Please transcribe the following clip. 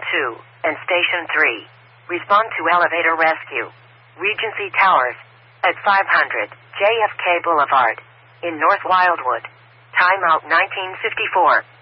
2 and Station 3. Respond to elevator rescue. Regency Towers at 500 JFK Boulevard in North Wildwood. Timeout 1954.